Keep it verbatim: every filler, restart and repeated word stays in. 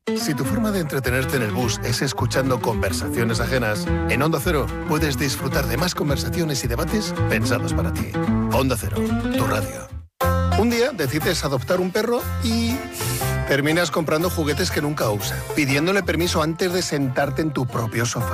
Si tu forma de entretenerte en el bus es escuchando conversaciones ajenas, en Onda Cero puedes disfrutar de más conversaciones y debates pensados para ti. Onda Cero, tu radio. Un día decides adoptar un perro y terminas comprando juguetes que nunca usas, pidiéndole permiso antes de sentarte en tu propio sofá.